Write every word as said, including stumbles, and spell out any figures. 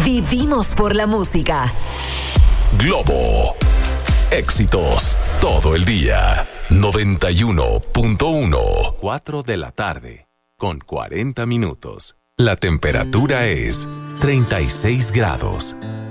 Vivimos por la música. Globo. Éxitos todo el día. noventa y uno punto uno. cuatro de la tarde, con cuarenta minutos. La temperatura es treinta y seis grados.